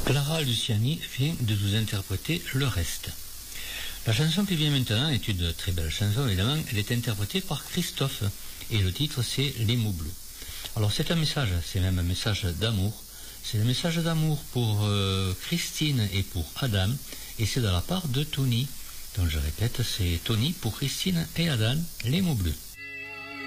Clara Luciani vient de nous interpréter le reste. La chanson qui vient maintenant est une très belle chanson, évidemment. Elle est interprétée par Christophe et le titre c'est Les mots bleus. Alors c'est un message, c'est même un message d'amour. C'est un message d'amour pour Christine et pour Adam, et c'est de la part de Tony. Donc je répète, c'est Tony pour Christine et Adam, Les mots bleus.